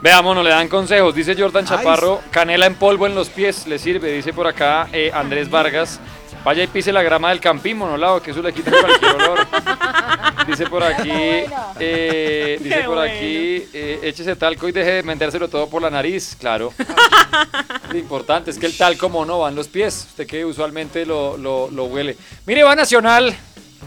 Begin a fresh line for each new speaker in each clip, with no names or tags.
Veamos, le dan consejos. Dice Jordan Chaparro, canela en polvo en los pies le sirve. Dice por acá Andrés Vargas, vaya y pise la grama del Campín, Monolao, que eso le quita cualquier olor. Dice por aquí, échese talco y deje de metérselo todo por la nariz. Claro. Lo importante es que el talco mono va en los pies. Usted que usualmente lo huele. Mire, va Nacional.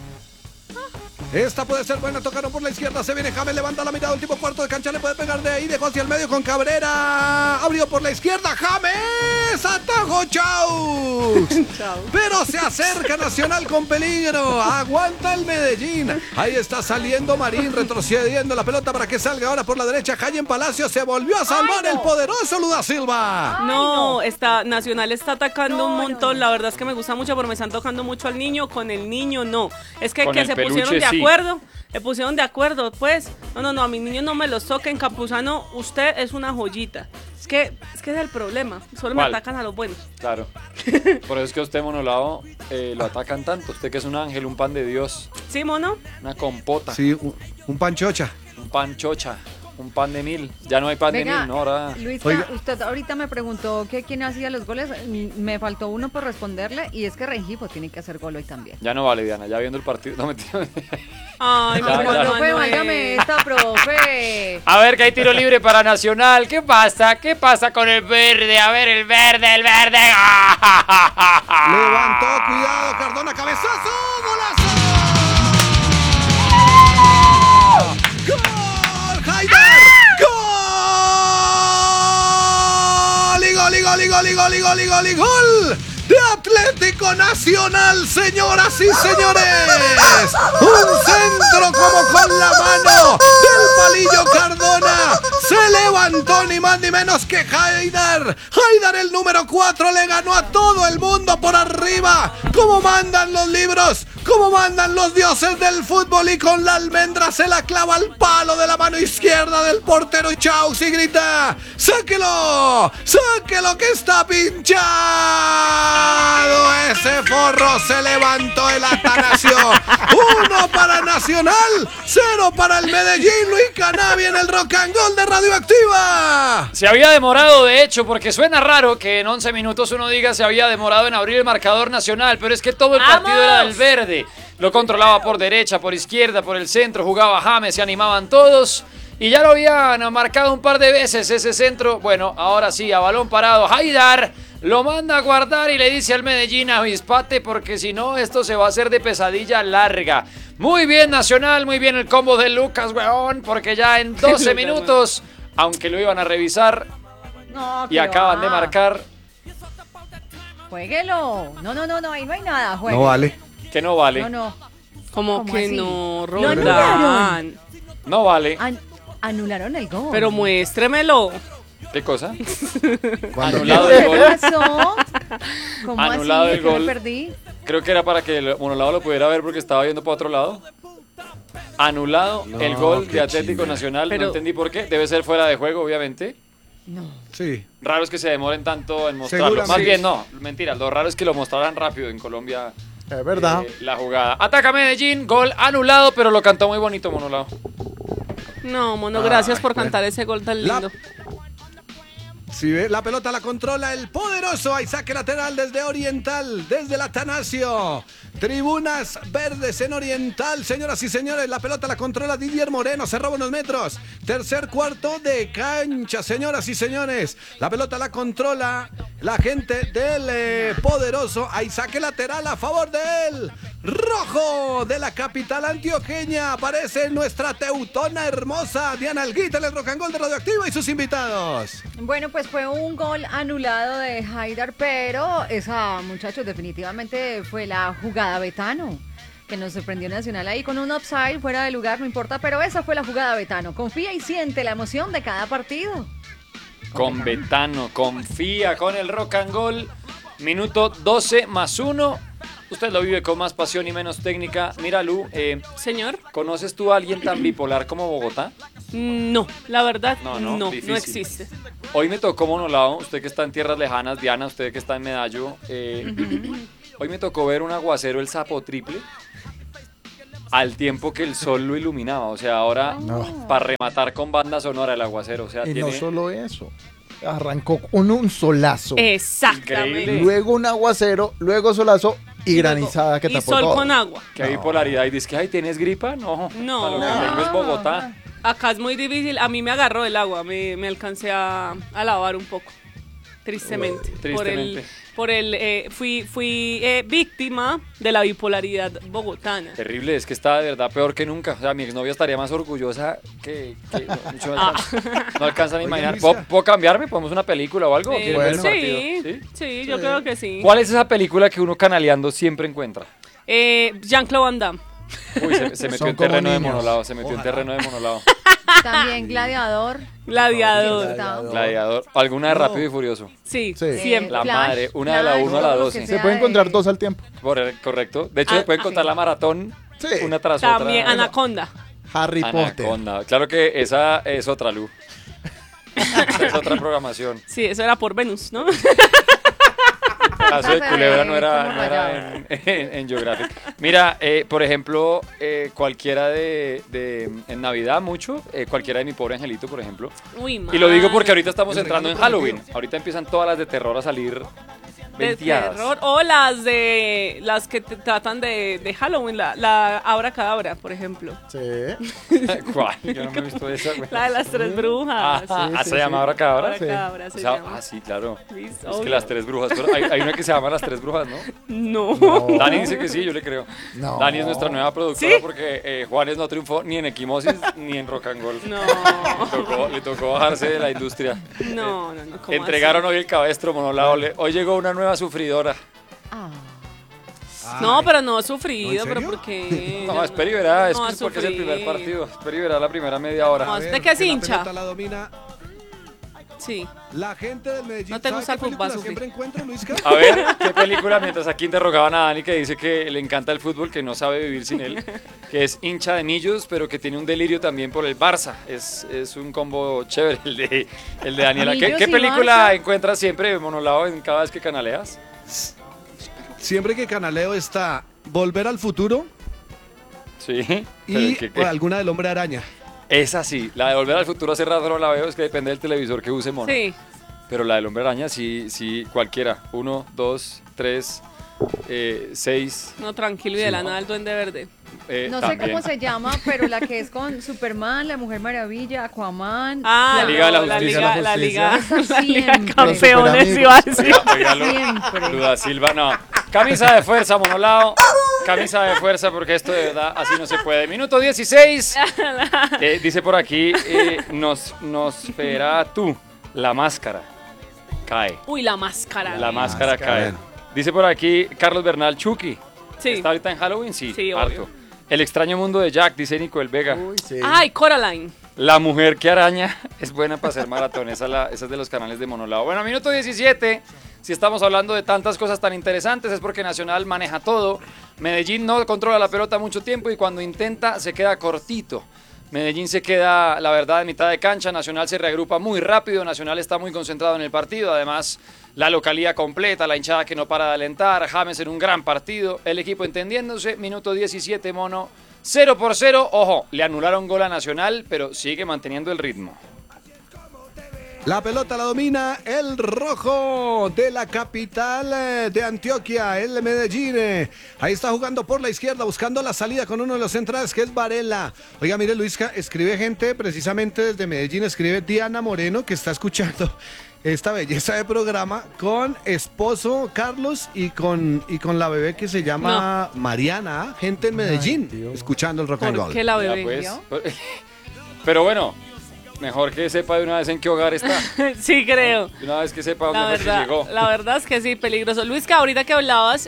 Esta puede ser buena, tocaron por la izquierda, se viene James, levanta la mirada, último cuarto de cancha, le puede pegar de ahí, dejó hacia el medio con Cabrera, abrió por la izquierda, James, atajo, chau. Pero se acerca Nacional con peligro, aguanta el Medellín, ahí está saliendo Marín, retrocediendo la pelota para que salga ahora por la derecha, Jayen Palacio, se volvió a salvar el poderoso Luda Silva.
Nacional está atacando un montón, la verdad es que me gusta mucho, pero me están tocando mucho al niño, con el niño no, es que se pusieron de acuerdo, se pusieron de acuerdo, pues, no, a mis niños no me los toquen, Campuzano, usted es una joyita, es que es el problema, solo me atacan a los buenos.
Claro, por eso es que a usted, Monolao, lo atacan tanto, usted que es un ángel, un pan de Dios.
¿Sí, Mono?
Una compota.
Sí, un panchocha.
Un panchocha. Un pan de mil. Ya no hay pan de mil, ¿no? Ahora...
Luisa, usted ahorita me preguntó que quién hacía los goles. Me faltó uno por responderle y es que Rengifo tiene que hacer gol hoy también.
Ya no vale, Diana. Ya viendo el partido. No, mentira.
Ay,
profe, válgame esta, profe.
A ver, que hay tiro libre para Nacional. ¿Qué pasa? ¿Qué pasa con el verde? A ver, el verde.
Levantó, cuidado, Cardona, cabezazo, golazo. ¡Haidar! ¡Gol! De Atlético Nacional, señoras y señores. Un centro como con la mano del palillo Cardona. Se levantó ni más ni menos que Haidar. Haidar, el número 4, le ganó a todo el mundo por arriba. Como mandan los libros, como mandan los dioses del fútbol, y con la almendra se la clava al palo de la mano izquierda del portero Chaux y grita: ¡sáquelo! ¡Sáquelo que está pinchado! Ese forro se levantó el Atanasio. 1 para Nacional, 0 para el Medellín. Luis Cannavia en el Rock and Roll de Radioactiva.
Se había demorado, de hecho, porque suena raro que en 11 minutos uno diga se había demorado en abrir el marcador Nacional, pero es que todo el partido era del verde. Lo controlaba por derecha, por izquierda, por el centro, jugaba James, se animaban todos. Y ya lo habían marcado un par de veces ese centro. Bueno, ahora sí, a balón parado, Haidar lo manda a guardar y le dice al Medellín: avispate, porque si no esto se va a hacer de pesadilla larga. Muy bien Nacional, muy bien el combo de Lucas, weón, porque ya en 12 minutos, aunque lo iban a revisar y acaban de marcar.
Juéguelo. No, ahí no hay nada, juegue.
No vale.
Que no vale.
No.
¿Cómo que
así?
no,
Lo
Roldán?
anularon.
No vale.
Anularon el gol.
Pero muéstremelo.
¿Qué cosa?
Anulado
el gol.
¿Qué pasó? ¿Cómo
Anulado
así?
el gol.
Me perdí.
Creo que era para que el Monolado lo pudiera ver porque estaba viendo para otro lado. Anulado el gol de Atlético Nacional.
Pero...
no entendí por qué. Debe ser fuera de juego, obviamente.
No.
Sí.
Raro es que se demoren tanto en mostrarlo. Más bien, no, mentira. Lo raro es que lo mostraran rápido en Colombia.
Es verdad.
La jugada. Ataca Medellín, gol anulado, pero lo cantó muy bonito Monolado.
No, Mono, gracias por cantar ese gol tan lindo.
Si ve, la pelota la controla el poderoso. Hay saque lateral desde Oriental, desde el Atanasio. Tribunas verdes en Oriental, señoras y señores. La pelota la controla Didier Moreno. Se roba unos metros. Tercer cuarto de cancha, señoras y señores. La pelota la controla la gente del poderoso. Hay saque lateral a favor de él. Rojo de la capital antioqueña. Aparece nuestra teutona hermosa Diana Alguita en el Rock and Roll de Radioactiva y sus invitados.
Bueno, pues fue un gol anulado de Haidar, pero esa, muchachos, definitivamente fue la jugada Betano, que nos sorprendió Nacional ahí con un offside fuera de lugar, no importa, pero esa fue la jugada Betano. Confía y siente la emoción de cada partido.
Con Betano, confía con el Rock and Roll. Minuto 12+1. Usted lo vive con más pasión y menos técnica. Mira, Lu,
señor,
¿conoces tú a alguien tan bipolar como Bogotá?
No, la verdad, no
difícil.
existe.
Hoy me tocó Monolao, usted que está en tierras lejanas, Diana, usted que está en Medallo. Hoy me tocó ver un aguacero, el Sapo Triple. al tiempo que el sol lo iluminaba. O sea, ahora para rematar con banda sonora el aguacero. O sea,
y
tiene...
no solo eso. Arrancó con un solazo.
Exactamente.
Increíble.
Luego un aguacero, luego solazo y granizada que
y
tapó
sol
todo.
con agua.
Que hay bipolaridad y dices que, ay, ¿tienes gripa? No.
No.
Para lo que tengo es Bogotá.
Acá es muy difícil. A mí me agarró el agua. Me alcancé a lavar un poco. Tristemente.
Tristemente.
Fui víctima de la bipolaridad bogotana.
Terrible, es que está de verdad peor que nunca. O sea, mi exnovia estaría más orgullosa que no alcanzan a imaginar. ¿Puedo cambiarme? ¿Podemos una película o algo? ¿O quieren ver el partido?
Sí, yo creo que sí.
¿Cuál es esa película que uno canaleando siempre encuentra?
Jean-Claude Van Damme.
Uy, se metió en terreno de monolado. Se metió en terreno de monolado.
También Gladiador.
Gladiador. ¿Alguna de Rápido y Furioso?
Sí,
Sí.
siempre.
La
Flash,
madre, una de la 1 a la
todo lo
12.
que
Se
sea
puede encontrar dos al tiempo.
Correcto. De hecho, se pueden contar la maratón una tras
También
otra.
Anaconda.
Harry Potter.
Anaconda. Claro que esa es otra luz. Es otra programación.
Sí, eso era por Venus, ¿no?
El caso de Culebra no era en Geographic. Mira, por ejemplo, cualquiera en Navidad mucho, cualquiera de Mi Pobre Angelito, por ejemplo.
Uy,
Y lo digo porque ahorita estamos entrando en Halloween. Ahorita empiezan todas las de terror a salir
de
venteadas.
terror. O las que tratan de Halloween, la Abracadabra, por ejemplo.
Sí.
¿Cuál? Yo no me he visto esa, güey.
La de las tres brujas.
¿Se llama Abracadabra?
Abracadabra se
O sea,
llama.
sí, claro.
¿Listo?
Es que
Obvio.
las tres brujas. Pero hay una que se llama Las Tres Brujas, ¿no?
No.
Dani dice que sí, yo le creo.
No.
Dani es nuestra nueva productora
¿Sí?
porque Juanes no triunfó ni en Equimosis ni en Rock and Roll.
No.
Le tocó bajarse de la industria.
No. ¿Cómo
Entregaron
así?
hoy el cabestro monolado. Hoy llegó una nueva sufridora.
No, pero no he sufrido,
¿No, en
pero
serio?
porque...
No, espera y verá, es
no
que
ha
es porque es el primer
sufrido.
partido. Espera y verá la primera media hora.
No,
A ver,
¿de qué es
que
hincha?
La pelota la domina
Sí.
la gente del Medellín.
No te
¿Sabe
gusta
qué
el fútbol,
película
Sufi.
siempre encuentra, Luisca?
A ver, ¿qué película? Mientras aquí interrogaban a Dani que dice que le encanta el fútbol, que no sabe vivir sin él, que es hincha de Millos, pero que tiene un delirio también por el Barça. Es un combo chévere el de Daniela. ¿Qué
Millos y
película
Barça.
encuentras siempre monolado en cada vez que canaleas?
Siempre que canaleo está Volver al Futuro
Sí. pero
y
¿qué?
alguna del Hombre Araña.
Esa sí, la de Volver al Futuro hace rato no la veo, es que depende del televisor que use, mono.
Sí.
Pero la del Hombre Araña sí, cualquiera. 1, 2, 3, 6.
No, tranquilo, y de la nada el Duende Verde.
No sé
también.
cómo se llama, pero la que es con Superman, la Mujer Maravilla, Aquaman.
Ah,
La Liga de la
no,
Justicia.
La Liga
Esa
de
siempre.
Campeones, iba a decir.
Oígalo,
Siempre.
Luda Silva, no. Camisa de fuerza, monolado. Camisa de fuerza, porque esto de verdad así no se puede. Minuto 16. Dice por aquí, nos espera tú. La máscara cae.
Uy, la máscara.
La máscara cae.
Bueno.
Dice por aquí Carlos Bernal, Chucky.
Sí.
¿Está ahorita en Halloween? Sí,
Sí,
harto.
obvio.
El extraño mundo de Jack, dice Nico El Vega.
Uy, sí.
Ay, Coraline.
La mujer que araña es buena para hacer maratón. Esa es de los canales de monolado. Bueno, minuto 17. Si estamos hablando de tantas cosas tan interesantes es porque Nacional maneja todo. Medellín no controla la pelota mucho tiempo y cuando intenta se queda cortito. Medellín se queda, la verdad, en mitad de cancha. Nacional se reagrupa muy rápido. Nacional está muy concentrado en el partido. Además, la localía completa, la hinchada que no para de alentar. James en un gran partido. El equipo entendiéndose. Minuto 17, mono. 0-0. Ojo, le anularon gol a Nacional, pero sigue manteniendo el ritmo.
La pelota la domina el rojo de la capital de Antioquia, el Medellín. Ahí está jugando por la izquierda, buscando la salida con uno de los centrales que es Varela. Oiga, mire, Luisca, escribe gente precisamente desde Medellín, escribe Diana Moreno, que está escuchando esta belleza de programa con esposo Carlos y con la bebé que se llama Mariana, gente en Medellín,
Dios.
escuchando el rock and
¿Por
roll.
qué la
Ya,
bebé?
pues. Pero bueno, mejor que sepa de una vez en qué hogar está.
Sí, creo.
De una vez que sepa
La
dónde fue que
verdad,
llegó.
la verdad es que sí, peligroso. Luis, que ahorita que hablabas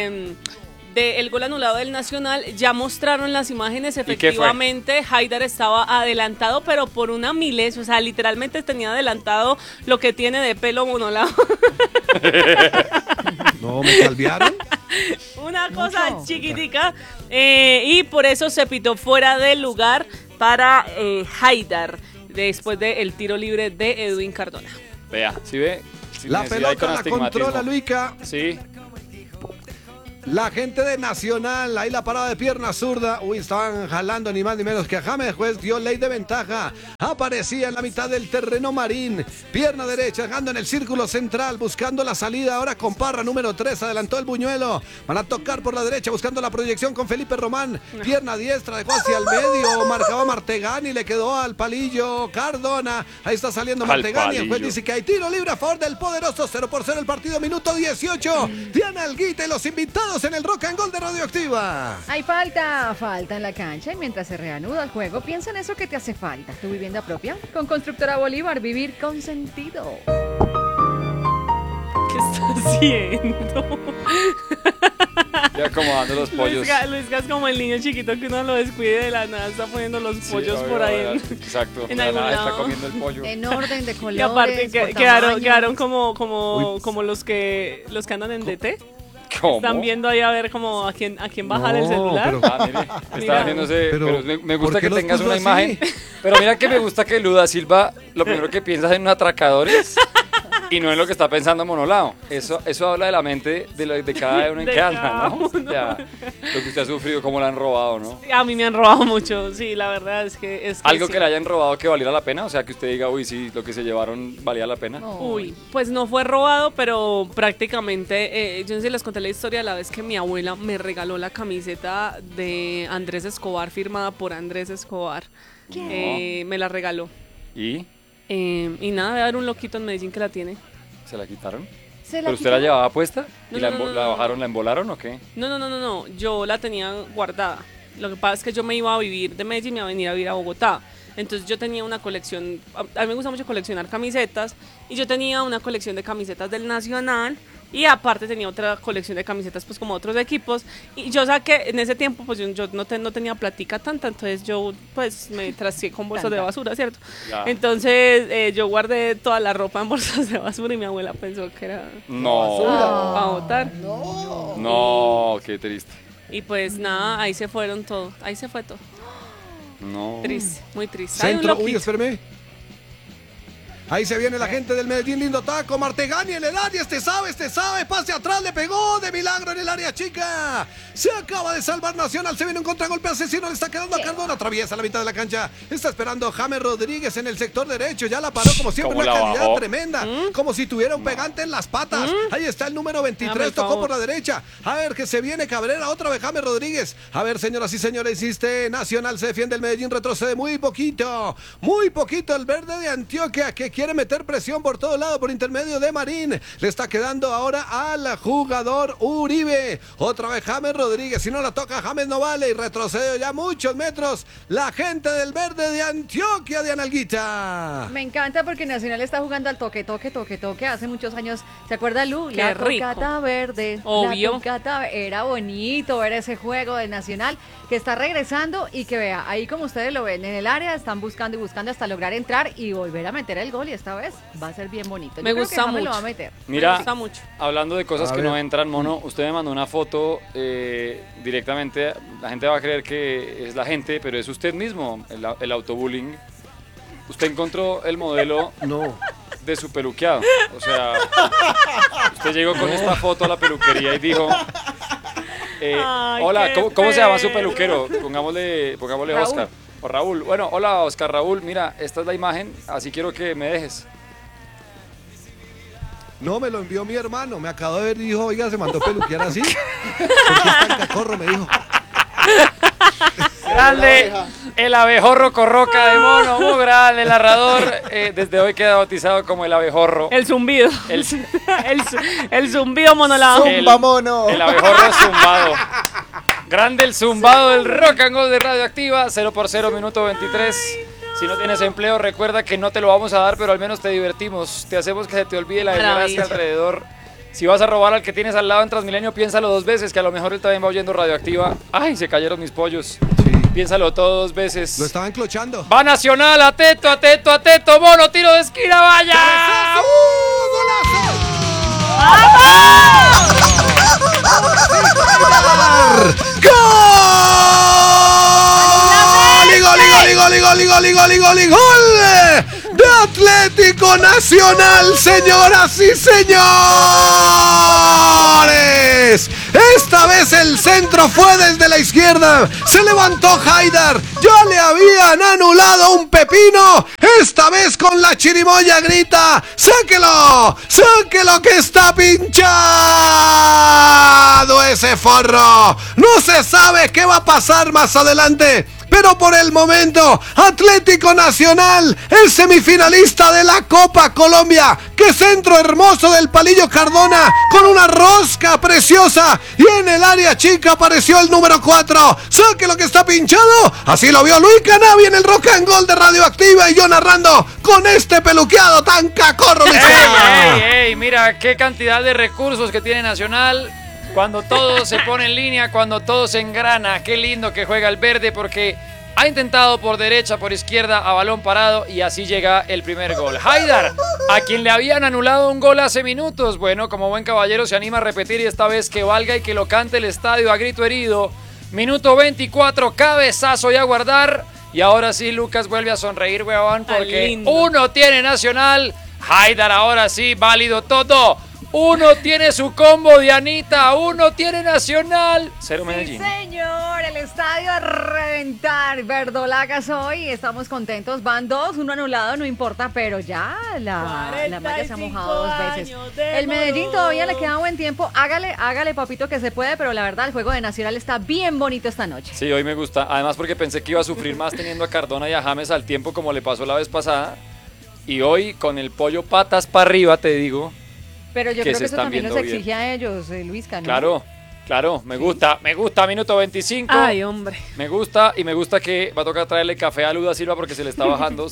del gol anulado del Nacional, ya mostraron las imágenes,
qué fue?
efectivamente, Haidar estaba adelantado, pero por una milésima, o sea, literalmente tenía adelantado lo que tiene de pelo monolado.
No, me calviaron.
Una cosa
Mucho.
chiquitica, y por eso se pitó fuera del lugar para Haidar, después del tiro libre de Edwin Cardona.
Vea, ¿sí ve? Sin
La
necesidad y con
pelota la
astigmatismo.
controla Luica.
Sí.
La gente de Nacional, ahí la parada de pierna zurda. Uy, estaban jalando ni más ni menos que a James. Juez dio ley de ventaja. Aparecía en la mitad del terreno Marín. Pierna derecha, dejando en el círculo central, buscando la salida. Ahora con Parra, número 3. Adelantó el buñuelo. Van a tocar por la derecha, buscando la proyección con Felipe Román. Pierna diestra, dejó hacia el medio. Marcaba Martegani, le quedó al palillo Cardona. Ahí está saliendo Martegani. El juez dice que hay tiro libre a favor del poderoso. 0-0 el partido, minuto 18. Diana Alguita y los invitados en el Rock and Gold de Radioactiva.
Hay falta en la cancha y mientras se reanuda el juego, piensa en eso que te hace falta. ¿Tu vivienda propia? Con Constructora Bolívar, vivir con sentido.
¿Qué está haciendo?
Ya acomodando los pollos.
Luisca es como el niño chiquito que uno lo descuide de la nada, está poniendo los pollos por ahí.
Exacto,
en algún lado.
Está comiendo el pollo.
En orden, de colores.
Y aparte quedaron como los que andan en DT.
¿Cómo?
Están viendo ahí a ver como a quién bajar el celular.
Mire, está haciéndose. Pero me gusta que tengas una
así?
imagen. Pero mira que me gusta que Luda Silva, lo primero que piensas en un atracadores y no en lo que está pensando Monolao. Eso habla de la mente de cada uno en que anda, ¿no? Ya, lo que usted ha sufrido, cómo le han robado, ¿no?
A mí me han robado mucho, sí, la verdad es que
¿Algo
sí.
que le hayan robado que valiera la pena? O sea, que usted diga, uy, sí, lo que se llevaron valía la pena.
Uy, pues no fue robado, pero prácticamente, yo no sé si les conté la historia la vez que mi abuela me regaló la camiseta de Andrés Escobar, firmada por Andrés Escobar. Me la regaló.
¿Y?
Y nada, voy a ver un loquito en Medellín que la tiene.
¿Se la quitaron?
¿Se la
¿Pero usted la llevaba puesta?
No,
¿Y
no,
la bajaron, la embolaron o qué?
No, yo la tenía guardada. Lo que pasa es que yo me iba a vivir de Medellín y me iba a venir a vivir a Bogotá. Entonces yo tenía una colección, a mí me gusta mucho coleccionar camisetas, y yo tenía una colección de camisetas del Nacional, y aparte tenía otra colección de camisetas pues como otros equipos, y yo saqué, en ese tiempo pues yo no tenía platica tanta, entonces yo pues me trasteé con bolsas de basura, ¿cierto?
Ya.
Entonces yo guardé toda la ropa en bolsas de basura y mi abuela pensó que era para botar.
No, qué triste.
Y pues nada, ahí se fueron todo, ahí se fue todo.
No.
Triste, muy triste.
Centro,
Hay un
uy,
loquito.
espérame. Ahí se viene la gente del Medellín, lindo taco, Martegani en el área, este sabe, pase atrás, le pegó de milagro en el área chica. Se acaba de salvar Nacional, se viene un contragolpe asesino, le está quedando a Cardona, atraviesa la mitad de la cancha, está esperando James Rodríguez en el sector derecho, ya la paró como siempre, una calidad
bajó?
Tremenda, como si tuviera un pegante en las patas. Ahí está el número 23, tocó por la derecha, a ver que se viene Cabrera, otra vez James Rodríguez, a ver señoras y señores, hiciste Nacional, se defiende el Medellín, retrocede muy poquito el verde de Antioquia, que quiere meter presión por todo lado por intermedio de Marín. Le está quedando ahora al jugador Uribe. Otra vez James Rodríguez. Si no la toca James no vale y retrocede ya muchos metros. La gente del verde de Antioquia de Analguita.
Me encanta porque Nacional está jugando al toque. Hace muchos años, ¿se acuerda Lu?
Qué
la
rico.
tocata verde.
Obvio.
La tocata, era bonito ver ese juego de Nacional que está regresando y que vea, ahí como ustedes lo ven, en el área están buscando y buscando hasta lograr entrar y volver a meter el gol, y esta vez va a ser bien bonito.
Me gusta
James
mucho.
lo va a meter.
Mira,
Me gusta mucho.
hablando de cosas que no entran, Mono, usted me mandó una foto directamente, la gente va a creer que es la gente, pero es usted mismo, el autobullying. Usted encontró el modelo de su peluqueado. O sea, usted llegó con esta foto a la peluquería y dijo... hola, ¿cómo se llama su peluquero? Pongámosle
Raúl.
Oscar o Raúl. Bueno, hola Oscar, Raúl, mira, esta es la imagen, así quiero que me dejes.
No, me lo envió mi hermano. Me acabo de ver y dijo, oiga, se mandó peluquear así. Porque está el cacorro, me dijo.
Grande, el abejorro corroca de Mono, muy grande, el narrador. Desde hoy queda bautizado como el abejorro.
El zumbido. El zumbido monolado.
Zumba mono.
El abejorro zumbado. Grande el zumbado del Rock and Gold de Radioactiva. 0-0, minuto 23. Si no tienes empleo, recuerda que no te lo vamos a dar, pero al menos te divertimos. Te hacemos que se te olvide la desgracia alrededor. Si vas a robar al que tienes al lado en Transmilenio, piénsalo 2 veces, que a lo mejor él también va oyendo Radioactiva. ¡Ay, se cayeron mis pollos!
Sí.
Piénsalo todo 2 veces.
Lo estaban clochando.
Va Nacional, atento, Mono, tiro de esquina, vaya.
¡Golazo! ¡Gol! ¡Gol! ¡Gol! ¡Gol! ¡Gol! ¡Gol! ¡Gol! ¡Gol! ¡Gol! ¡De Atlético Nacional, señoras y señores. Esta vez el centro fue desde la izquierda. Se levantó Haidar. Ya le habían anulado un pepino. Esta vez con la chirimoya grita: ¡sáquelo! ¡Sáquelo que está pinchado ese forro! No se sabe qué va a pasar más adelante. Pero por el momento, Atlético Nacional es semifinalista de la Copa Colombia. ¡Qué centro hermoso del Palillo Cardona! Con una rosca preciosa. Y en el área chica apareció el número 4. ¡Saque lo que está pinchado! Así lo vio Luis Canavi en el Rock and Gold de Radioactiva. Y yo narrando con este peluqueado tan cacorro.
¡Ey! Mira qué cantidad de recursos que tiene Nacional. Cuando todo se pone en línea, cuando todo se engrana, qué lindo que juega el verde porque ha intentado por derecha, por izquierda, a balón parado y así llega el primer gol. Haidar, a quien le habían anulado un gol hace minutos, bueno, como buen caballero se anima a repetir y esta vez que valga y que lo cante el estadio a grito herido. Minuto 24, cabezazo y a guardar. Y ahora sí, Lucas vuelve a sonreír, huevón, porque uno tiene Nacional. Haidar ahora sí, válido todo. Uno tiene su combo de Anita, uno tiene Nacional. 0 Medellín.
Sí, señor, el estadio a reventar. Verdolagas hoy, estamos contentos. Van 2, uno anulado, no importa, pero ya la malla se ha mojado 2 veces. El Medellín todavía le queda buen tiempo. Hágale, papito, que se puede, pero la verdad, el juego de Nacional está bien bonito esta noche.
Sí, hoy me gusta. Además, porque pensé que iba a sufrir más teniendo a Cardona y a James al tiempo, como le pasó la vez pasada. Y hoy, con el pollo patas para arriba, te digo.
Pero yo creo que eso también los exige a ellos, Luisca, ¿no? Claro, me gusta, minuto 25.
Ay, hombre.
Me gusta que va a tocar traerle café a Luda Silva porque se le está bajando.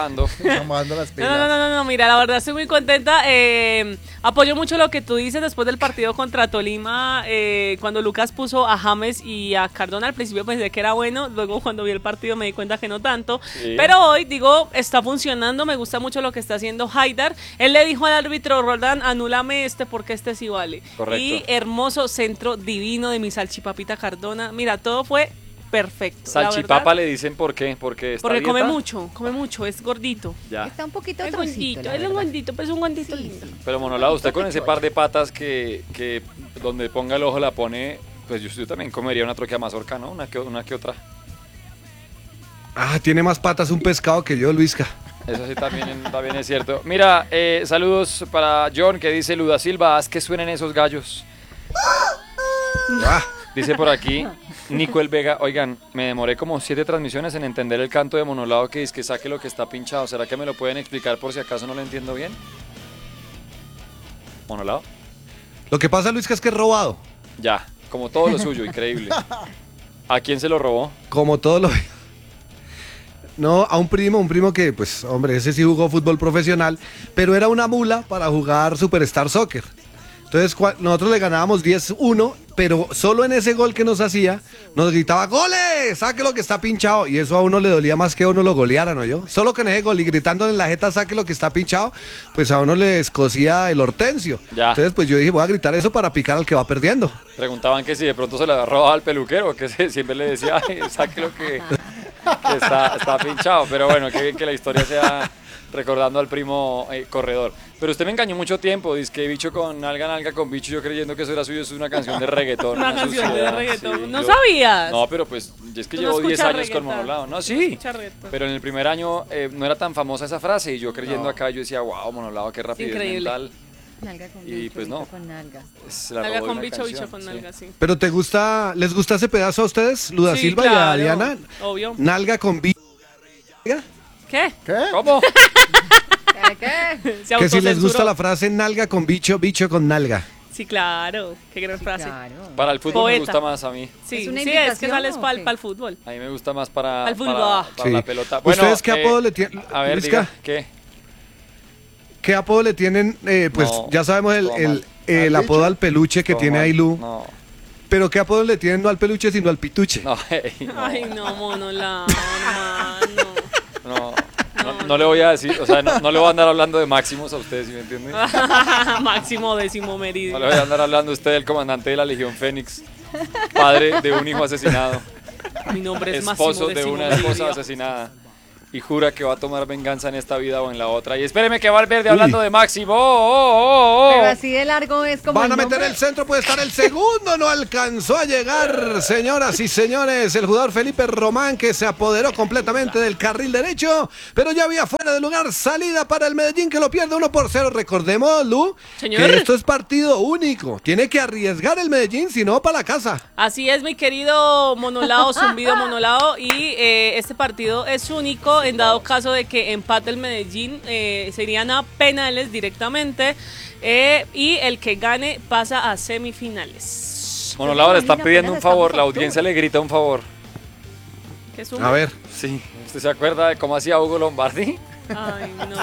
No, mira, la verdad estoy muy contenta. Apoyo mucho lo que tú dices después del partido contra Tolima, cuando Lucas puso a James y a Cardona. Al principio pensé que era bueno, luego cuando vi el partido me di cuenta que no tanto. Sí. Pero hoy, digo, está funcionando, me gusta mucho lo que está haciendo Haidar. Él le dijo al árbitro: Roldán, anúlame porque este sí vale.
Correcto.
Y hermoso centro divino de mi salchipapita Cardona. Mira, todo fue perfecto.
Salchipapa le dicen ¿por qué? Porque
come mucho, es gordito.
Ya. Está un poquito
es gordito, es un gordito, pero es un gordito lindo.
Pero Monolado, usted con ese par de patas que donde ponga el ojo la pone, pues yo también comería una troquea mazorca, ¿no? Una que otra.
Ah, tiene más patas un pescado que yo, Luisca.
Eso sí también es cierto. Mira, saludos para John que dice: Luda Silva, haz que suenen esos gallos. Dice por aquí Nico El Vega: oigan, me demoré como 7 transmisiones en entender el canto de Monolado que dice que saque lo que está pinchado. ¿Será que me lo pueden explicar por si acaso no lo entiendo bien? ¿Monolado?
Lo que pasa, Luis, es que es robado.
Ya, como todo lo suyo, increíble. ¿A quién se lo robó?
Como todo lo... No, a un primo que, pues, hombre, ese sí jugó fútbol profesional, pero era una mula para jugar Superstar Soccer. Entonces, nosotros le ganábamos 10-1, pero solo en ese gol que nos hacía, nos gritaba: ¡goles! ¡Saque lo que está pinchado! Y eso a uno le dolía más que a uno lo golearan, ¿no? Yo, solo con ese gol y gritando en la jeta: ¡saque lo que está pinchado! Pues a uno le escocía el hortensio. Ya. Entonces, pues yo dije: voy a gritar eso para picar al que va perdiendo.
Preguntaban que si de pronto se le robaba al peluquero, que siempre le decía: ¡saque lo que está pinchado! Pero bueno, qué bien que la historia sea recordando al primo corredor. Pero usted me engañó mucho tiempo, dice que bicho con nalga con bicho, yo creyendo que eso era suyo, es una canción de reggaetón.
Una canción de reggaetón, sí, ¿no sabías?
No, pero pues es que llevo 10 años con Monolado. No, sí, pero en el primer año no era tan famosa esa frase y yo creyendo acá, yo decía: wow, Monolado, qué rapidez mental.
Nalga con bicho,
y pues no.
con nalga.
Nalga con bicho, bicho con nalga, sí.
¿Pero les gusta ese pedazo a ustedes, Luda Silva, claro, y a Diana?
Obvio.
Nalga con bicho.
¿Qué?
¿Cómo?
¿Qué?
Que si les gusta la frase nalga con bicho, bicho con nalga.
Sí, claro. Qué gran frase.
Claro.
Para el fútbol me gusta más a mí.
Sí, es que sales para el fútbol.
A mí me gusta más para
el fútbol.
Para la pelota. Bueno,
¿ustedes qué apodo le tienen?
A ver, diga, ¿qué?
¿Qué apodo le tienen? Pues no, ya sabemos el apodo al peluche que tiene Ailú. No. Pero ¿qué apodo le tienen no al peluche sino al pituche?
No,
no. Ay, no, Monolado, hermano.
No le voy a decir, o sea, no le voy a andar hablando de Máximos a ustedes, ¿sí me entienden?
Máximo décimo meridio.
No le voy a andar hablando a usted del comandante de la Legión Fénix, padre de un hijo asesinado.
Mi nombre es Máximo
esposo de una esposa asesinada. y jura que va a tomar venganza en esta vida o en la otra. Y espéreme que va Valverde hablando de Máximo.
Pero así de largo es como.
Van a meter el centro, puede estar el segundo, no alcanzó a llegar, señoras y señores. El jugador Felipe Román, que se apoderó completamente del carril derecho, pero ya había fuera de lugar, salida para el Medellín, que lo pierde 1-0. Recordemos, Lu,
¿Señor?
que esto es partido único. Tiene que arriesgar el Medellín, si no, para la casa.
Así es, mi querido Monolao, zumbido Monolao, y este partido es único en dado caso de que empate el Medellín, serían a penales directamente, y el que gane pasa a semifinales.
Monolao le está pidiendo un favor, la audiencia le grita un favor.
¿Qué es un...
A ver.
Sí, ¿usted se acuerda de cómo hacía Hugo Lombardi?
Ay, no.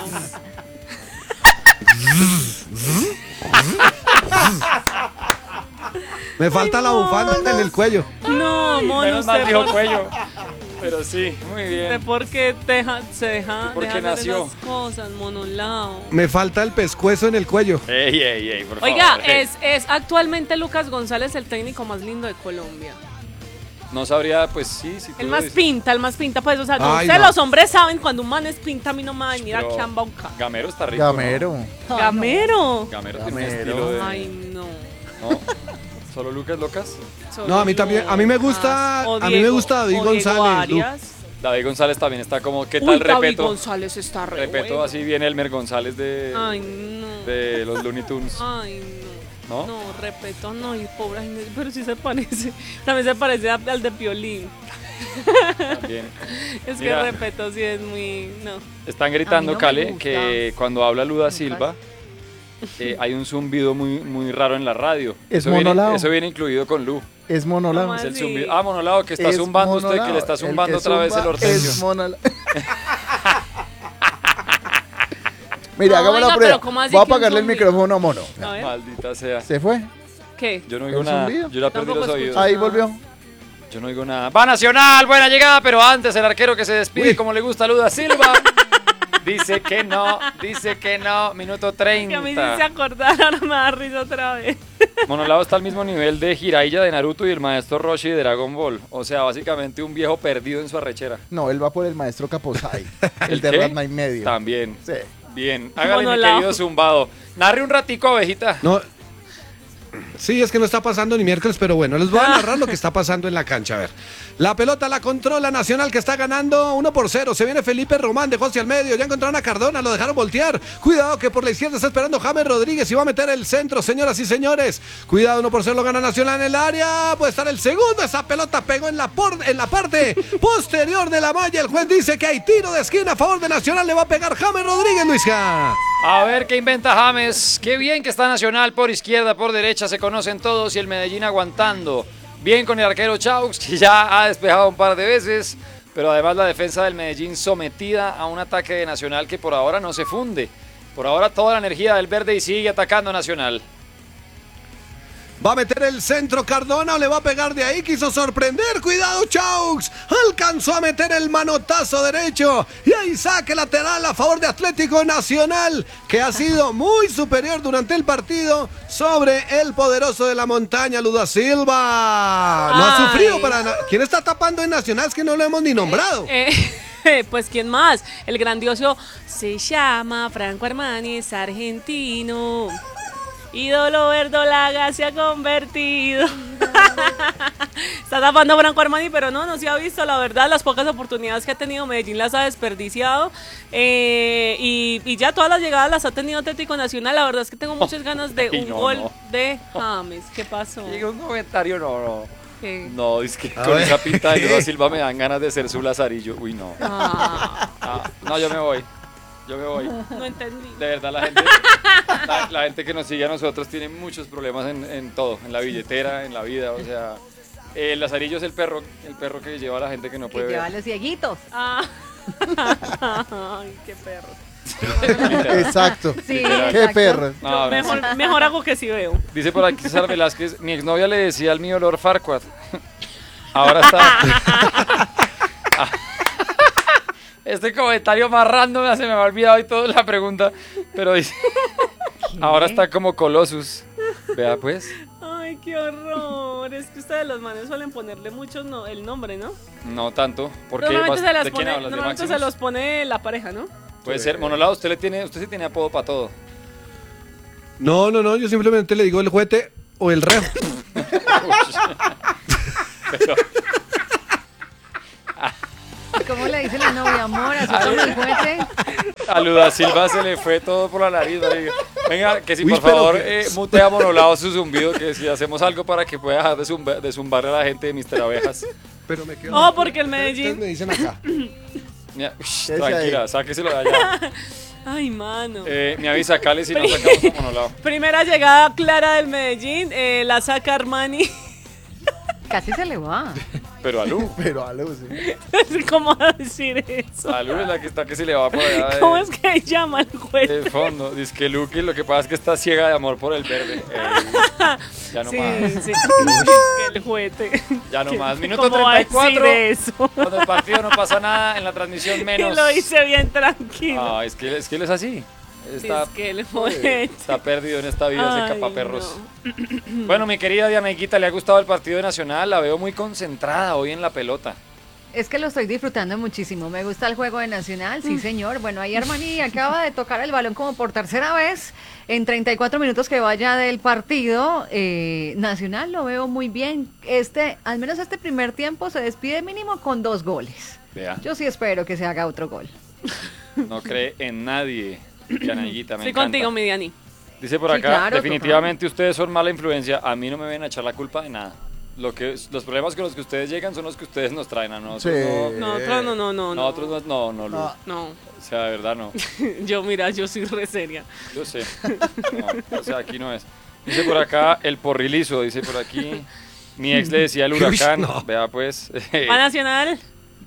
Me falta la bufanda en el cuello.
No, mono,
Menos mal
usted
dijo
por...
cuello. Pero sí, muy
¿Usted
bien.
por qué se deja
¿Por qué
de hacer
nació?
esas cosas, Monolao?
Me falta el pescuezo en el cuello.
Ey, por
Oiga,
favor. Ey.
es actualmente Lucas González el técnico más lindo de Colombia.
No sabría, pues sí, si tú
El
lo
más
dices.
pinta, pues, o sea, no
Ay,
sé,
no.
los hombres saben cuando un man es pinta, a mí no me va a venir
Pero
aquí a embaucar.
Gamero está rico.
Gamero.
¿no?
Gamero.
Gamero tiene un
Gamero.
estilo de...
Ay, no.
¿No? ¿Solo Lucas Locas?
Solo
No, a mí también, a mí me gusta,
O
a mí me gusta David
o Diego
González. Lu.
Arias.
David González también está como, ¿qué
Uy,
tal
David
Repeto?
González está re
Repeto,
bueno.
así viene Elmer González
Ay, no.
de los Looney Tunes.
Ay, no.
¿No?
No, Repeto, no, y pobre, ay, no, pero sí se parece. También se parece al de Piolín.
También.
Es
Mira.
que Repeto sí es muy... No.
Están
A mí
gritando,
no me
Cale,
gusta.
que cuando habla Luda
Nunca.
Silva, hay un zumbido muy raro en la radio.
Es
Eso viene,
monolao.
eso viene incluido con Lu.
Es monolao.
¿Cómo
Es el
Sí.
zumbido. Ah, monolao, que está
Es
zumbando usted, que
monolao.
le está
El
zumbando
que
otra vez el
zumba
hortensio.
es monolao. Mira,
No,
hagamos
oiga,
la prueba.
pero ¿cómo así
Voy a
que un
apagarle el
zumbido?
micrófono a Mono.
A ver,
Maldita sea.
¿Se fue?
¿qué?
Yo no oigo
¿El
nada.
zumbido?
Yo ya perdí
Tampoco
los oídos.
escucho.
Ahí volvió.
Yo no oigo nada. ¡Va Nacional! Buena llegada, pero antes el arquero que se despide
Uy.
como le gusta a Luda Silva. Dice que no. Minuto
Que a mí sí
30.
se acordaron, ahora me da risa otra vez.
Monolao está al mismo nivel de Jiraiya de Naruto y el maestro Roshi de Dragon Ball. O sea, básicamente un viejo perdido en su arrechera.
No, él va por el maestro Kaposai.
¿El
el de
qué?
Ratma y medio.
También.
Sí.
Bien. Hágale, mi
Monolao.
querido zumbado. Narre un ratico, abejita.
No. Sí, es que no está pasando ni miércoles, pero bueno, les voy a narrar lo que está pasando en la cancha. A ver, la pelota la controla Nacional, que está ganando 1-0. Se viene Felipe Román, dejó hacia el medio, ya encontraron a Cardona, lo dejaron voltear. Cuidado que por la izquierda está esperando James Rodríguez y va a meter el centro, señoras y señores. Cuidado, 1-0 lo gana Nacional en el área. Puede estar el segundo, esa pelota pegó en la parte posterior de la malla. El juez dice que hay tiro de esquina a favor de Nacional, le va a pegar James Rodríguez, Luisca.
A ver qué inventa James. Qué bien que está Nacional por izquierda, por derecha. Se conocen todos y el Medellín aguantando. Bien con el arquero Chaux, que ya ha despejado un par de veces. Pero además la defensa del Medellín sometida a un ataque de Nacional que por ahora no se funde. Por ahora toda la energía del verde y sigue atacando a Nacional.
Va a meter el centro Cardona o le va a pegar de ahí, quiso sorprender, cuidado Chaux, alcanzó a meter el manotazo derecho y ahí saque lateral a favor de Atlético Nacional, que ha sido muy superior durante el partido sobre el poderoso de la montaña, Luda Silva. No ha
Ay.
sufrido para... ¿Quién está tapando en Nacional? Es que no lo hemos ni nombrado.
Pues quién más, el grandioso se llama Franco Armani, es argentino. Ídolo verdolaga se ha convertido. Está tapando Franco Armani, pero no se ha visto, la verdad, las pocas oportunidades que ha tenido Medellín las ha desperdiciado. Y ya todas las llegadas las ha tenido Atlético Nacional. La verdad es que tengo muchas ganas de
Ay,
un
no,
gol
no.
de James. ¿Qué pasó?
Diga un comentario, no.
¿Qué?
No, es que
A
con
ver.
esa pinta de Luda Silva me dan ganas de ser su Lazarillo. Uy, no. No, yo me voy.
No entendí.
De verdad, la gente que nos sigue a nosotros tiene muchos problemas en todo, en la billetera, en la vida, o sea, el Lazarillo es el perro que lleva a la gente que no
Que
puede
lleva a
ver.
los cieguitos.
Ay, qué perro.
Exacto.
Sí,
Literal.
Qué
exacto.
perro.
No, ahora sí.
Mejor hago que si veo.
Dice por aquí César Velázquez, mi exnovia le decía al mío Lord Farquaad. Ahora está... Este comentario más random, se me ha olvidado y todo la pregunta, pero dice... Ahora está como Colossus. Vea pues.
Ay, qué horror. amor, es que ustedes los manes suelen ponerle mucho el nombre, ¿no?
No tanto, porque
normalmente
¿de quién hablas?
Normalmente se los pone la pareja, ¿no?
Puede ser, Monolado, usted sí tiene apodo para todo.
No, yo simplemente le digo el juguete o el reo.
Pero...
¿Cómo le dice la novia, amor? ¿Azúcame el juguete?
A Luda Silva se le fue todo por la nariz. Venga, que si por favor mutea Monolado su zumbido, que si hacemos algo para que pueda dejar de zumbarle a la gente de Mr. Abejas.
Pero me quedo.
Oh, porque el Medellín.
Ustedes me dicen acá.
Mira, tranquila, sáqueselo de allá.
Ay, mano.
Me avisa, Cali, si nos sacamos a Monolado.
Primera llegada clara del Medellín, la saca Armani.
Casi se le va.
Pero a Lu.
Sí.
¿Cómo decir eso?
A Lu es la que está que se le va por allá.
¿Cómo es que llama el juez?
De fondo. Dice que Lu, que lo que pasa es que está ciega de amor por el verde. Ya no más.
Sí. El juguete.
Ya no más. Minuto
¿Cómo va a decir
34.
eso?
Cuando el partido no pasa nada, en la transmisión menos.
Y lo hice bien tranquilo.
Ah, es que él es así.
Es que el juguete.
Está perdido en esta vida, ese
Ay,
capaperros. No. Bueno, mi querida Dianeguita, ¿le ha gustado el partido de Nacional? La veo muy concentrada hoy en la pelota.
Es que lo estoy disfrutando muchísimo. Me gusta el juego de Nacional, sí señor. Bueno, ahí Armani acaba de tocar el balón como por tercera vez en 34 minutos que vaya del partido. Nacional lo veo muy bien. Al menos este primer tiempo se despide mínimo con 2 goles.
Vea.
Yo sí espero que se haga otro gol.
No cree en nadie, Dianeguita, me
Estoy
encanta.
contigo, mi Diani.
Dice por
Sí,
acá,
claro,
definitivamente ustedes son mala influencia. A mí no me ven a echar la culpa de nada. Los problemas con los que ustedes llegan son los que ustedes nos traen a nosotros.
Sí.
Nosotros no.
Nosotros no, Lu.
No.
O sea, de verdad no.
Yo soy re seria.
Yo sé. No, o sea, aquí no es. Dice por acá el porrilizo, dice por aquí. Mi ex le decía el huracán.
No.
Vea pues.
¿Va Nacional?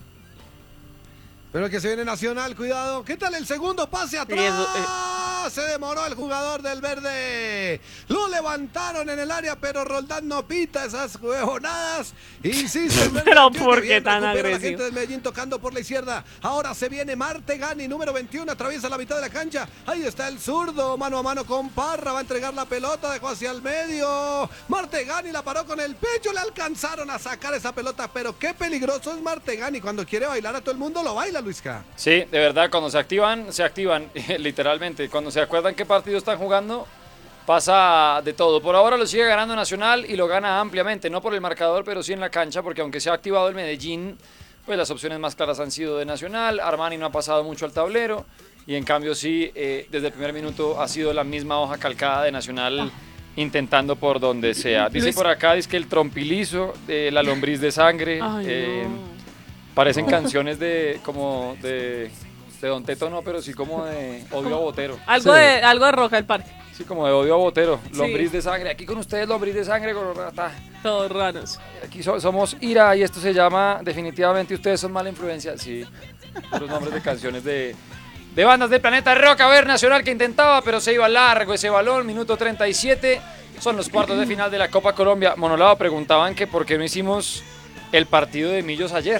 Pero que se viene Nacional, cuidado. ¿Qué tal el segundo pase atrás? Se demoró el jugador del verde. Lo levantaron en el área, pero Roldán no pita esas huevonadas. Insiste el verde.
Pero ¿por qué tan
recupera
agresivo?
la gente del Medellín tocando por la izquierda. Ahora se viene Martegani, número 21, atraviesa la mitad de la cancha. Ahí está el zurdo, mano a mano con Parra. Va a entregar la pelota, dejó hacia el medio. Martegani la paró con el pecho. Le alcanzaron a sacar esa pelota, pero qué peligroso es Martegani. Cuando quiere bailar a todo el mundo, lo baila, Luisca.
Sí, de verdad, cuando se activan, literalmente. Cuando se acuerdan qué partido están jugando, pasa de todo. Por ahora lo sigue ganando Nacional y lo gana ampliamente, no por el marcador, pero sí en la cancha, porque aunque se ha activado el Medellín, pues las opciones más claras han sido de Nacional. Armani no ha pasado mucho al tablero y en cambio sí, desde el primer minuto ha sido la misma hoja calcada de Nacional. Intentando por donde sea. Dice por acá, dice que el trompilizo, la lombriz de sangre.
Ay,
Parecen canciones de Don Teto, no, pero sí como de odio a Botero.
Algo de Roca del Parque.
Sí, como de odio a Botero.
Sí.
Lombriz de sangre. Aquí con ustedes, lombriz de sangre.
Todos raros.
Aquí somos Ira y esto se llama definitivamente ustedes son mala influencia. Sí, los nombres de canciones de bandas del planeta rock. A ver, Nacional que intentaba, pero se iba largo ese balón. Minuto 37. Son los cuartos de final de la Copa Colombia. Monolado, preguntaban que por qué no hicimos el partido de Millos ayer.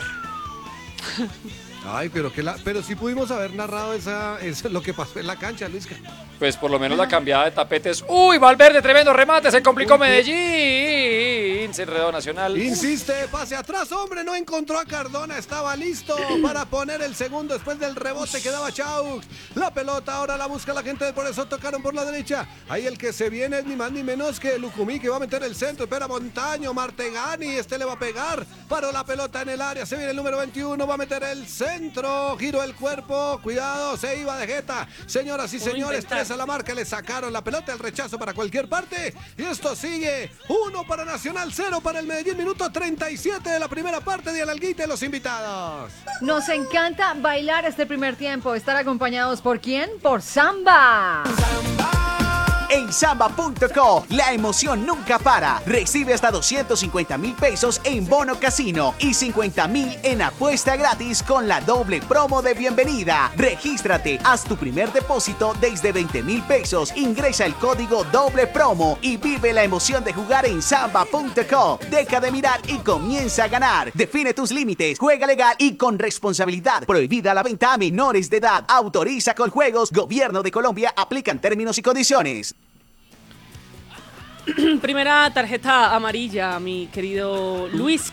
Ay, pero sí pudimos haber narrado eso, lo que pasó en la cancha, Luisca.
Pues por lo menos la cambiada de tapetes. ¡Uy, Valverde, tremendo remate! Se complicó Medellín. Se enredó Nacional.
Insiste, pase atrás, hombre, no encontró a Cardona, estaba listo para poner el segundo después del rebote que daba Chaux. La pelota ahora la busca la gente, por eso tocaron por la derecha. Ahí el que se viene es ni más ni menos que Lucumí, que va a meter el centro, espera Montaño, Martegani, le va a pegar, paró la pelota en el área, se viene el número 21, va a meter el centro, giró el cuerpo, cuidado, se iba de jeta. Señoras y señores, 3 a la marca, le sacaron la pelota, el rechazo para cualquier parte, y esto sigue, 1 para Nacional, 0 para el Medellín, minuto 37 de la primera parte de Alalguita y los invitados.
Nos encanta bailar este primer tiempo, estar acompañados por ¿quién? Por Samba.
En Samba.co, la emoción nunca para. Recibe hasta 250,000 pesos en bono casino y 50,000 en apuesta gratis con la doble promo de bienvenida. Regístrate, haz tu primer depósito desde 20,000 pesos, ingresa el código doble promo y vive la emoción de jugar en Samba.co. Deja de mirar y comienza a ganar. Define tus límites, juega legal y con responsabilidad. Prohibida la venta a menores de edad. Autoriza con juegos. Gobierno de Colombia. Aplican términos y condiciones.
Primera tarjeta amarilla, mi querido Luis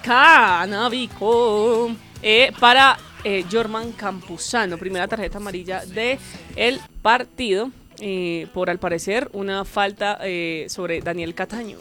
Canavico, para Jorman Campuzano. Primera tarjeta amarilla del partido, por al parecer una falta sobre Daniel Cataño.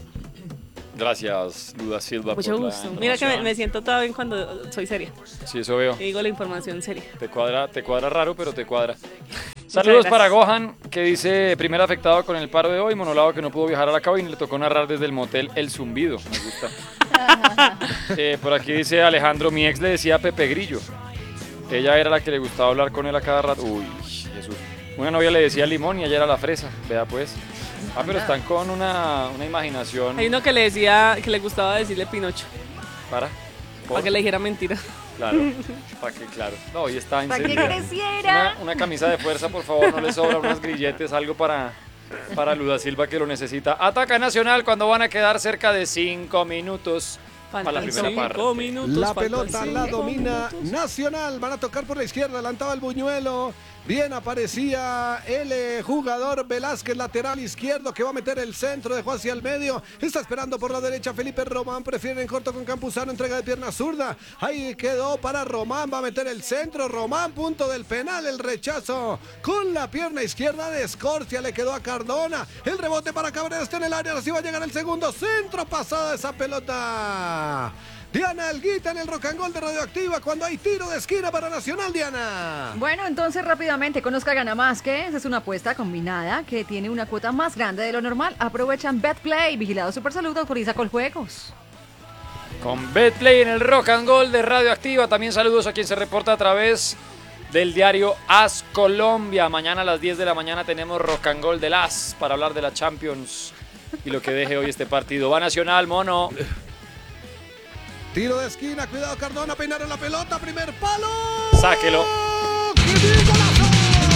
Gracias, Luda Silva.
Mucho gusto. Mira que me siento todo bien cuando soy seria.
Sí, eso veo.
Y digo la información seria.
Te cuadra raro, pero te cuadra. Saludos para Gohan, que dice: primer afectado con el paro de hoy, monolado que no pudo viajar a la cabina y le tocó narrar desde el motel El Zumbido. Me gusta. Por aquí dice Alejandro: mi ex le decía Pepe Grillo. Ella era la que le gustaba hablar con él a cada rato. Uy, Jesús. Una novia le decía Limón y ella era la fresa. Vea pues. Pero están con una imaginación.
Hay uno que le decía que le gustaba decirle Pinocho.
Para
que le dijera mentira.
Claro, para que, claro. No, hoy está
para que creciera.
Una camisa de fuerza, por favor, no le sobra unos grilletes, algo para Luda Silva que lo necesita. Ataca Nacional cuando van a quedar cerca de 5 minutos. Para la primera parte.
La pelota la domina Nacional. Van a tocar por la izquierda. Adelantaba el Buñuelo. Bien aparecía el jugador Velázquez, lateral izquierdo, que va a meter el centro, dejó hacia el medio. Está esperando por la derecha Felipe Román. Prefiere en corto con Campuzano. Entrega de pierna zurda. Ahí quedó para Román. Va a meter el centro. Román, punto del penal. El rechazo con la pierna izquierda de Escorcia. Le quedó a Cardona. El rebote para Cabrera. Está en el área. Así va a llegar el segundo centro. Pasada esa pelota. Diana Elguita en el Rock and Roll de Radioactiva cuando hay tiro de esquina para Nacional, Diana.
Bueno, entonces rápidamente, conozca Gana Más, que es una apuesta combinada que tiene una cuota más grande de lo normal. Aprovechan BetPlay, vigilado Supersalud, autoriza con juegos.
Con BetPlay en el Rock and Roll de Radioactiva. También saludos a quien se reporta a través del diario AS Colombia. Mañana a las 10 de la mañana tenemos Rock and Roll del AS para hablar de la Champions y lo que deje hoy este partido. Va Nacional, mono.
Tiro de esquina, cuidado Cardona, peinaron la pelota, primer palo.
Sáquelo.
¡Qué bien golazo!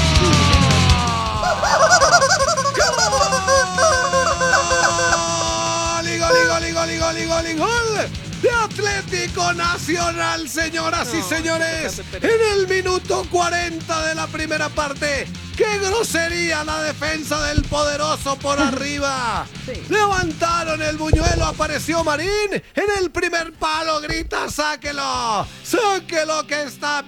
¡Gol! De Atlético Nacional, señoras y señores. En el minuto 40 de la primera parte. ¡Qué grosería la defensa del poderoso por arriba! Sí. Levantaron el Buñuelo, apareció Marín. En el primer palo grita: ¡sáquelo! ¡Sáquelo que está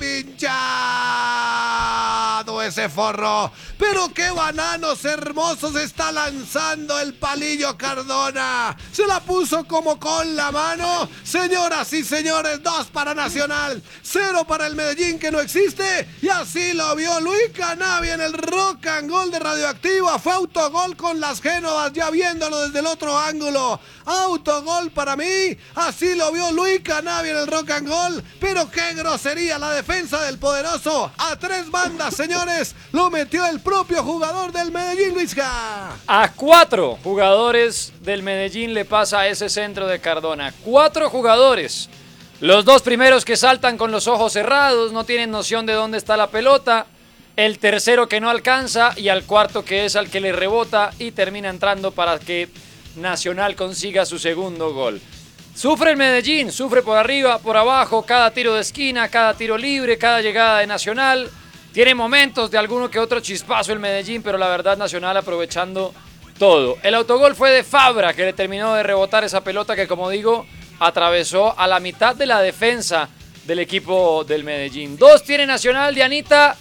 pinchado ese forro! ¡Pero qué bananos hermosos está lanzando el palillo Cardona! Se la puso como con la mano. Señoras y señores, 2 para Nacional, 0 para el Medellín, que no existe. Y así lo vio Luis Canavi en el Rock and Roll de Radioactiva. Fue autogol con las Génovas, ya viéndolo desde el otro ángulo. Autogol para mí. Así lo vio Luis Canavi en el Rock and Roll. Pero qué grosería la defensa del poderoso. A 3 bandas, señores. Lo metió el propio jugador del Medellín, Luisca.
A 4 jugadores del Medellín le pasa ese centro de Cardona. 4 jugadores. Los 2 primeros que saltan con los ojos cerrados, no tienen noción de dónde está la pelota. El tercero que no alcanza y al cuarto que es al que le rebota y termina entrando para que Nacional consiga su segundo gol. Sufre el Medellín, sufre por arriba, por abajo, cada tiro de esquina, cada tiro libre, cada llegada de Nacional. Tiene momentos de alguno que otro chispazo el Medellín, pero la verdad Nacional aprovechando todo. El autogol fue de Fabra, que le terminó de rebotar esa pelota que, como digo, atravesó a la mitad de la defensa del equipo del Medellín. 2 tiene Nacional, Dianita,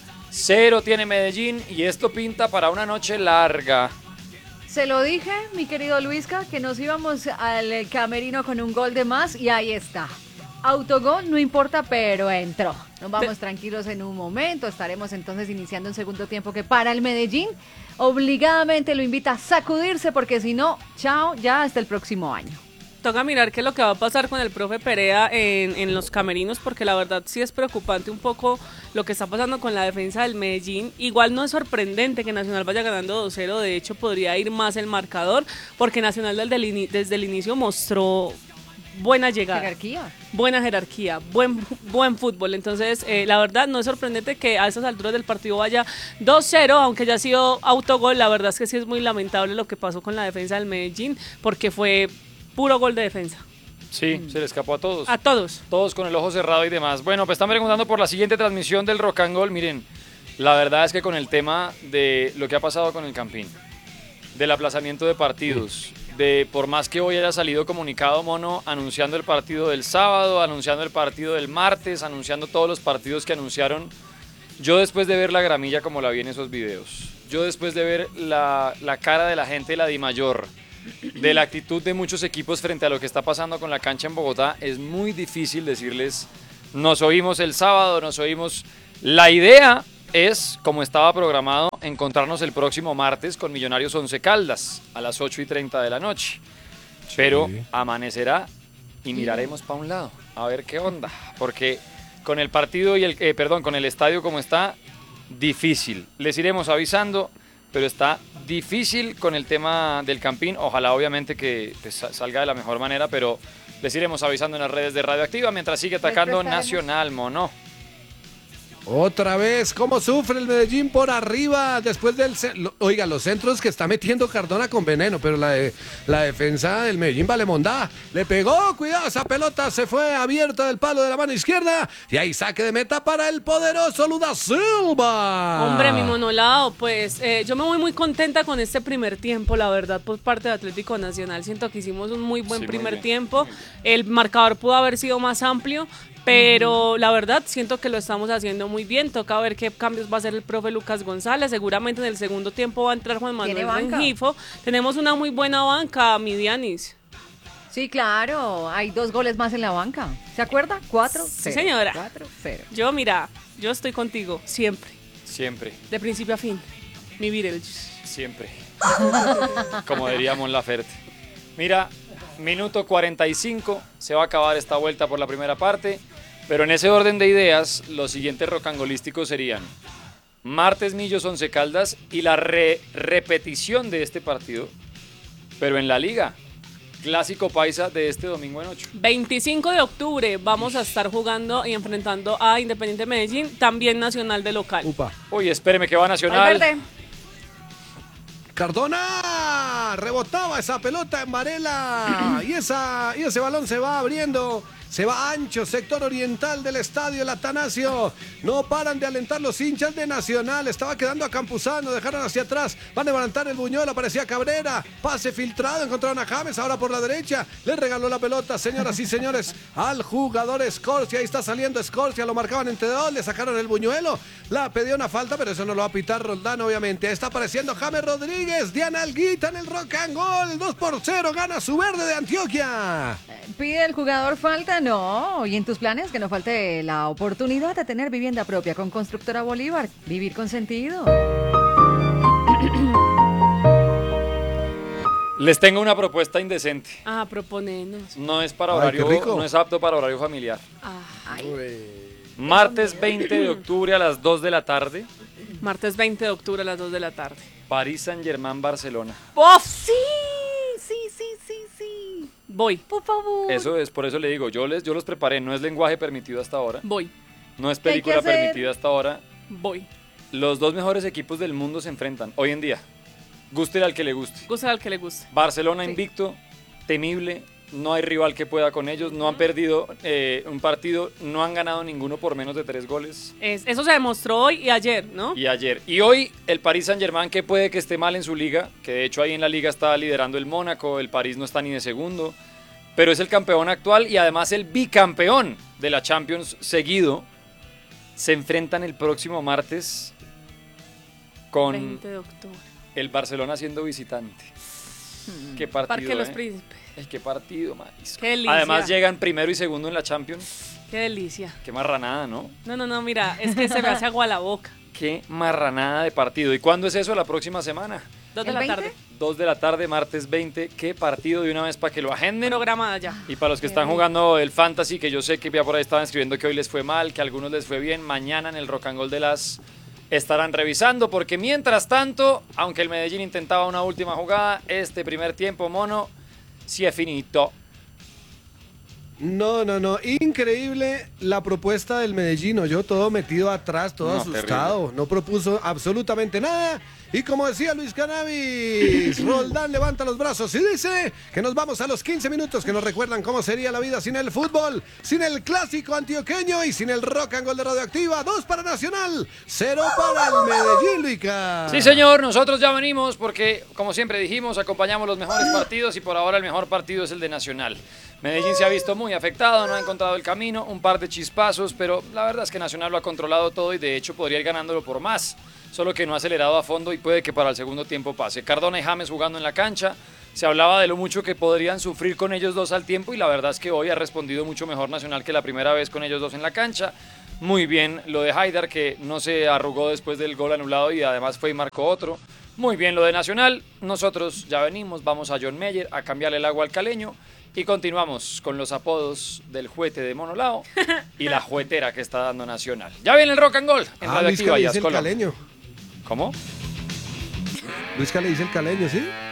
0 tiene Medellín, y esto pinta para una noche larga.
Se lo dije, mi querido Luisca, que nos íbamos al camerino con un gol de más, y ahí está. Autogol, no importa, pero entró. Nos vamos tranquilos en un momento. Estaremos entonces iniciando un segundo tiempo que para el Medellín obligadamente lo invita a sacudirse, porque si no, chao, ya hasta el próximo año.
Toca mirar qué es lo que va a pasar con el profe Perea en los camerinos, porque la verdad sí es preocupante un poco lo que está pasando con la defensa del Medellín. Igual no es sorprendente que Nacional vaya ganando 2-0, de hecho podría ir más el marcador, porque Nacional desde el inicio mostró buena llegada, buena jerarquía, buen fútbol. Entonces, la verdad no es sorprendente que a esas alturas del partido vaya 2-0, aunque ya ha sido autogol. La verdad es que sí es muy lamentable lo que pasó con la defensa del Medellín, porque fue puro gol de defensa.
Sí, se le escapó a todos.
A todos.
Todos con el ojo cerrado y demás. Bueno, pues están preguntando por la siguiente transmisión del Rock and Roll. Miren, la verdad es que con el tema de lo que ha pasado con el Campín, del aplazamiento de partidos, por más que hoy haya salido comunicado, Mono, anunciando el partido del sábado, anunciando el partido del martes, anunciando todos los partidos que anunciaron, yo después de ver la gramilla como la vi en esos videos, yo después de ver la cara de la gente de la DIMAYOR, de la actitud de muchos equipos frente a lo que está pasando con la cancha en Bogotá, es muy difícil decirles, nos oímos el sábado, nos oímos. La idea es, como estaba programado, encontrarnos el próximo martes con Millonarios Once Caldas a las 8:30 de la noche. Sí. Pero amanecerá y miraremos para un lado, a ver qué onda, porque con el partido y con el estadio como está, difícil. Les iremos avisando, pero está difícil con el tema del Campín. Ojalá obviamente que salga de la mejor manera, pero les iremos avisando en las redes de Radioactiva mientras sigue atacando Nacional, Mono.
Otra vez, ¿cómo sufre el Medellín por arriba después del... Oiga, los centros que está metiendo Cardona con veneno, pero la defensa del Medellín vale mondá. Le pegó, cuidado, esa pelota se fue abierta del palo de la mano izquierda y ahí saque de meta para el poderoso Luda Silva.
Hombre, mi monolao, pues yo me voy muy contenta con este primer tiempo, la verdad, por parte de Atlético Nacional. Siento que hicimos un muy buen primer tiempo. El marcador pudo haber sido más amplio, pero la verdad siento que lo estamos haciendo muy bien. Toca ver qué cambios va a hacer el profe Lucas González. Seguramente en el segundo tiempo va a entrar Juan Manuel Rengifo. Tenemos una muy buena banca, mi Dianis.
Sí, claro, hay 2 goles más en la banca. ¿Se acuerda? 4-0.
Sí, señora.
4-0.
Yo estoy contigo, siempre.
Siempre.
De principio a fin. Mi Beetlejuice.
Siempre. Como diría Mon Laferte. Mira, minuto 45, se va a acabar esta vuelta por la primera parte, pero en ese orden de ideas, los siguientes rocangolísticos serían martes Millos Once Caldas y la repetición de este partido, pero en la liga, clásico paisa de este domingo en 8.
25 de octubre vamos a estar jugando y enfrentando a Independiente Medellín, también Nacional de local.
Upa.
Uy, espéreme que va Nacional.
Cardona rebotaba esa pelota en Varela y ese balón se va abriendo, se va ancho, sector oriental del estadio El Atanasio. No paran de alentar los hinchas de Nacional. Estaba quedando a Campuzano, dejaron hacia atrás, van a levantar el Buñuelo, aparecía Cabrera, pase filtrado, encontraron a James ahora por la derecha, le regaló la pelota, señoras y señores, al jugador Escorcia. Ahí está saliendo Escorcia, lo marcaban entre 2, le sacaron el Buñuelo, la pidió una falta, pero eso no lo va a pitar Roldán, obviamente. Está apareciendo James Rodríguez, Diana Alguita en el Rock and Gold, 2-0, gana su verde de Antioquia.
¿Pide el jugador falta? No. ¿Y en tus planes que no falte la oportunidad de tener vivienda propia con Constructora Bolívar? Vivir con sentido.
Les tengo una propuesta indecente.
Proponenos.
No es para horario, no es apto para horario familiar. Martes 20 de octubre a las 2 de la tarde.
Martes 20 de octubre a las 2 de la tarde.
Paris Saint-Germain, Barcelona.
¡Oh, sí! Voy.
Por favor.
Eso es, por eso le digo, yo los preparé, no es lenguaje permitido hasta ahora.
Voy.
No es película permitida hasta ahora.
Voy.
Los 2 mejores equipos del mundo se enfrentan hoy en día. Guste al que le guste.
Guste al que le guste.
Barcelona invicto, temible, no hay rival que pueda con ellos, no han perdido un partido, no han ganado ninguno por menos de 3 goles.
Eso se demostró hoy y ayer, ¿no?
Y ayer. Y hoy el Paris Saint-Germain, que puede que esté mal en su liga, que de hecho ahí en la liga está liderando el Mónaco, el París no está ni de segundo, pero es el campeón actual y además el bicampeón de la Champions seguido. Se enfrentan el próximo martes con
20 de octubre.
El Barcelona siendo visitante. Qué partido,
Parque Los Príncipes.
Qué partido, marisco.
Qué delicia.
Además llegan primero y segundo en la Champions.
Qué delicia.
Qué marranada, ¿no?
No, mira, es que se me hace agua la boca.
Qué marranada de partido. ¿Y cuándo es eso? La próxima semana.
2 de la tarde.
2 de la tarde, martes 20. Qué partido de una vez para que lo agenden.
Programada ya.
Y para los que están jugando el Fantasy, que yo sé que ya por ahí estaban escribiendo que hoy les fue mal, que a algunos les fue bien, mañana en el Rock and Roll de las estarán revisando, porque mientras tanto, aunque el Medellín intentaba una última jugada, este primer tiempo, Mono, si è finito.
No. Increíble la propuesta del Medellín. Yo todo metido atrás, todo asustado. Terrible. No propuso absolutamente nada. Y como decía Luis Cannabis, Roldán levanta los brazos y dice que nos vamos a los 15 minutos que nos recuerdan cómo sería la vida sin el fútbol, sin el clásico antioqueño y sin el rock and roll de Radioactiva. 2 para Nacional, 0 para el Medellín, Luica.
Sí, señor, nosotros ya venimos porque, como siempre dijimos, acompañamos los mejores partidos y por ahora el mejor partido es el de Nacional. Medellín se ha visto muy afectado, no ha encontrado el camino, un par de chispazos, pero la verdad es que Nacional lo ha controlado todo y de hecho podría ir ganándolo por más. Solo que no ha acelerado a fondo y puede que para el segundo tiempo pase. Cardona y James jugando en la cancha. Se hablaba de lo mucho que podrían sufrir con ellos dos al tiempo y la verdad es que hoy ha respondido mucho mejor Nacional que la primera vez con ellos dos en la cancha. Muy bien lo de Haidar, que no se arrugó después del gol anulado y además fue y marcó otro. Muy bien lo de Nacional. Nosotros ya venimos, vamos a John Meyer a cambiarle el agua al caleño y continuamos con los apodos del juguete de Monolao y la juguetera que está dando Nacional. Ya viene el rock and roll en Radioactiva y
el caleño.
¿Cómo?
Luisca le dice el caleño, ¿sí?